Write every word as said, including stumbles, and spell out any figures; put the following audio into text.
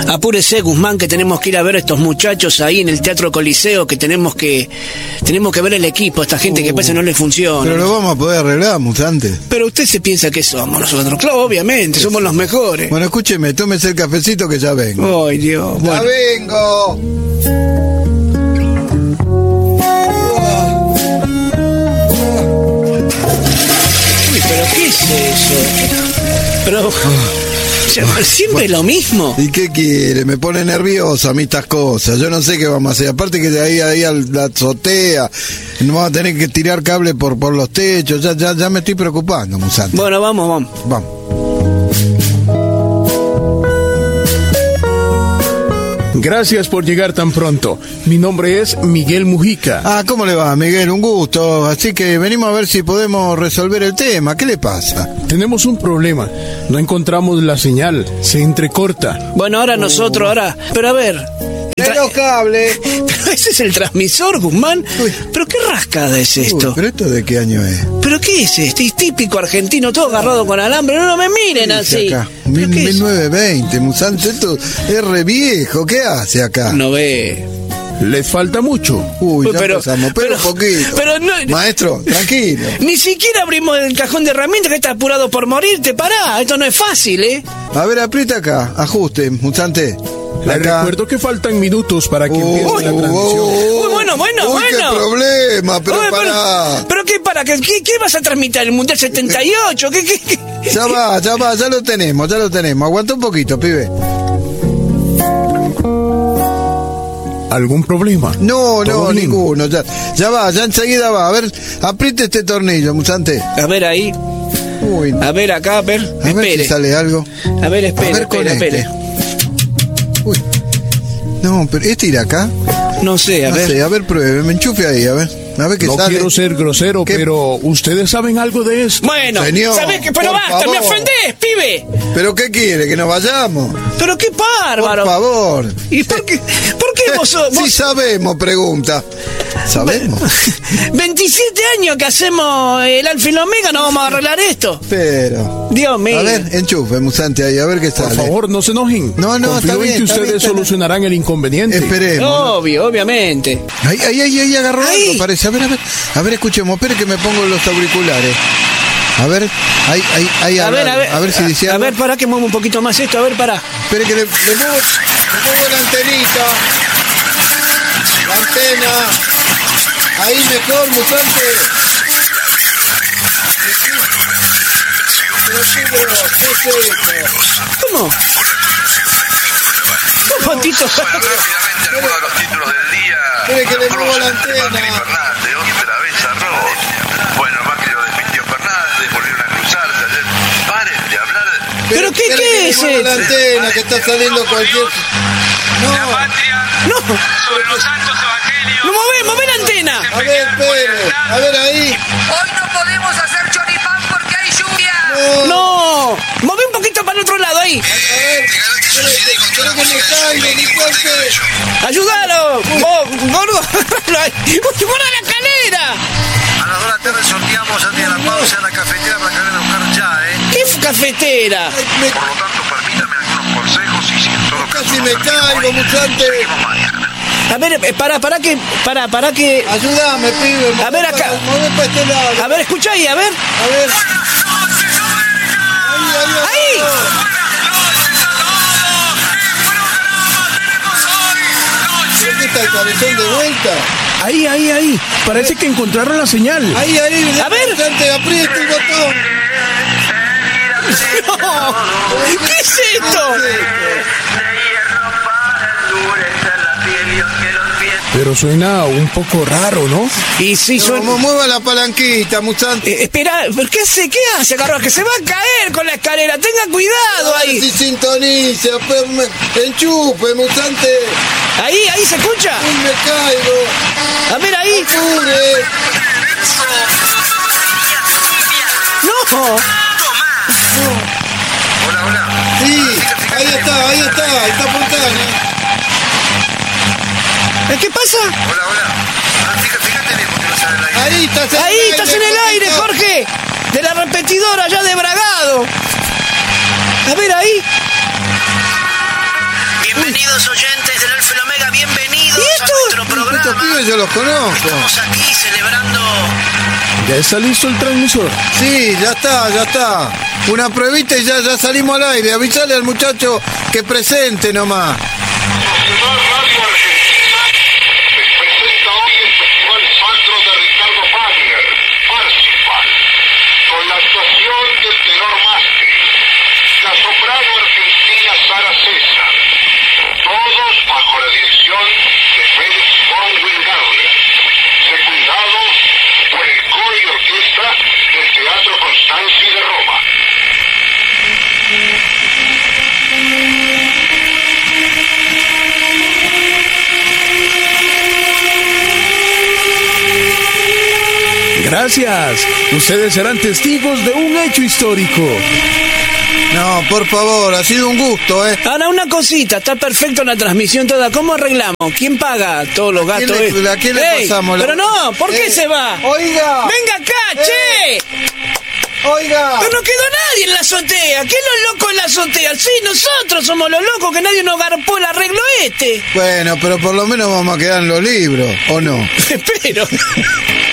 Apúrese, Guzmán, que tenemos que ir a ver a estos muchachos ahí en el Teatro Coliseo, que tenemos que tenemos que ver el equipo, esta gente uh, que parece no le funciona. Pero lo vamos a poder arreglar, Musante. Pero usted se piensa que somos nosotros. Claro, obviamente, sí, somos los mejores. Bueno, escúcheme, tómese el cafecito que ya vengo. Ay, Dios. ¡Ya Bueno. vengo! Uy, pero ¿qué es eso? Pero... Oh. Siempre bueno, lo mismo. ¿Y qué quiere? Me pone nervioso a mí estas cosas. Yo no sé qué vamos a hacer. Aparte que de ahí, ahí a la azotea, nos vamos a tener que tirar cable por, por los techos. Ya, ya, ya me estoy preocupando, Musante. Bueno, vamos, vamos. Vamos. Gracias por llegar tan pronto. Mi nombre es Miguel Mujica. Ah, ¿cómo le va, Miguel? Un gusto. Así que venimos a ver si podemos resolver el tema. ¿Qué le pasa? Tenemos un problema. No encontramos la señal. Se entrecorta. Bueno, ahora nosotros, ahora... Pero a ver... Tra... los cables. Pero ese es el transmisor, Guzmán. Uy. ¿Pero qué rascada es esto? Uy, ¿pero esto de qué año es? ¿Pero qué es este? Es típico argentino, todo agarrado con alambre. No, no me miren así. Acá? mil novecientos veinte, Musante, esto es re viejo. ¿Qué hace acá? No ve. Les falta mucho. Uy, ya pero, pasamos, pero, pero un poquito. Pero no, Maestro, tranquilo. Ni siquiera abrimos el cajón de herramientas, que estás apurado por morirte. Pará, esto no es fácil, ¿eh? A ver, aprieta acá, ajuste, Musante. Le recuerdo que faltan minutos para que uh, empiece uh, la transmisión. Uy, uh, bueno, bueno, Uy, bueno. qué problema, pero Uy, pará. Pero, ¿pero qué para? ¿Qué, qué vas a transmitir? ¿El Mundial setenta y ocho? ¿Qué, qué, qué? Ya va, ya va, ya lo tenemos, ya lo tenemos. Aguanta un poquito, pibe. ¿Algún problema? No, no, bien? ninguno. Ya, ya va, ya enseguida va. A ver, apriete este tornillo, Musante. A ver ahí. Uy. A ver acá, a ver. A espere. ver si sale algo. A ver, espere, a ver, espere, espere. Uy. No, pero ¿este irá acá? No sé, a no ver. Sé, a ver, pruebe, me enchufe ahí, a ver. A ver qué no sale. quiero ser grosero, ¿Qué? pero ¿ustedes saben algo de esto? Bueno, señor, ¿sabés qué? Pero basta, favor. me ofendés, pibe. ¿Pero qué quiere? ¿Que nos vayamos? Pero qué bárbaro. Por favor. ¿Y por qué, por qué vos sos...? Sí sabemos, pregunta. ¿Sabemos? veintisiete años que hacemos el Alfa y la Omega, no vamos a arreglar esto. Pero... Dios mío. A ver, enchufe, Musante, ahí, a ver qué sale. Por favor, no se enojen. No, no, Confío está bien, en que está ustedes bien, está solucionarán el inconveniente. Esperemos. Obvio, obviamente. Ahí, ahí, ahí, ahí agarró ahí. algo, parece. A ver, a ver, a ver, escuchemos, espere que me pongo los auriculares. A ver, ahí, ahí, ahí, a, a ver, a ver, a ver si dice a, algo. a ver, para que mueva un poquito más esto, a ver, para. Espere que le, le muevo, le muevo la antenita. La antena. Ahí mejor, Musante. ¿Cómo? ¿Cómo, Tito? Rápidamente algunos de los títulos del día. Espere que le muevo la antena. Fernández, otra vez arroz. Bueno, Macri lo desmintió Fernández, volvieron a cruzarse ayer. Paren de hablar. ¿Pero qué, qué es esto? La antena que está saliendo cualquier... No. La patria. No. Sobre los santos evangelios. No, move, move la antena. A ver, espere. A ver ahí. Hoy no podemos hacer choripán porque hay lluvia. No. No. Move un poquito para el otro lado, ahí. A ver, espere que me caigo, disculpe. ¡Ayúdalo! ¡Oh, gordo! ¡Guarda la escalera! A las dos de la tarde sorteamos antes de la pausa en la cafetera para que vengan a buscar ya, ¿eh? ¿Qué cafetera? Me, Por lo tanto, permítame algunos consejos y si en todo caso... casi me caigo, Musante. Seguimos mañana. A ver, eh, para, para que, para, para que... Ayúdame, pibe. A ver acá. Mueve para este lado. A ver, escucha ahí, a ver. A ver. Ahí, ahí, ¡Ahí! ¿Qué está el cabezón de vuelta? Ahí, ahí, ahí. Parece que encontraron la señal. Ahí, ahí. A ver. Musante, aprieta el botón. No. ¿Qué es esto? Pero suena un poco raro, ¿no? Y si No, son... mueva la palanquita, Musante. Eh, espera, ¿pero qué hace? ¿Qué hace, Carlos? Que se va a caer con la escalera. Tenga cuidado ahí. Si sintoniza, perme, enchufe, Musante. Ahí, ahí se escucha. Uy, me caigo. A ver ahí. Apure. No. Hola, hola. Sí, ahí está, ahí está, ahí está Fontana. ¿Qué pasa? Hola, hola. Ah, fíjate, fíjate bien porque no sale el aire. Ahí estás en Ahí el estás en el aire, Jorgito. Jorge. De la repetidora ya de Bragado. A ver ahí. Bienvenidos actores yo los conozco. Estamos aquí celebrando... ¿Ya está listo el transmisor? Sí, ya está, ya está. Una pruebita y ya, ya salimos al aire. Avisale al muchacho que presente nomás. Nacional Radio Argentina les presenta hoy el Festival Sacro de Ricardo Wagner, Parsifal, con la actuación del tenor Mastri, la soprano argentina Sara César, todos bajo la dirección de Felix von Wingardner, secundados por el coro y orquesta del Teatro Constanzi de Roma. Gracias. Ustedes serán testigos de un hecho histórico. No, por favor, ha sido un gusto, ¿eh? Ahora, una cosita, está perfecto la transmisión toda. ¿Cómo arreglamos? ¿Quién paga todos los gastos? ¿A quién le- a quién le Ey, pasamos la- Pero no, ¿por qué Eh, se va? Oiga. ¡Venga acá, Eh. che! Oiga. Pero no quedó nadie en la azotea. ¿Qué los locos en la azotea? Sí, nosotros somos los locos, que nadie nos garpó el arreglo este. Bueno, pero por lo menos vamos a quedar en los libros, ¿o no? Espero.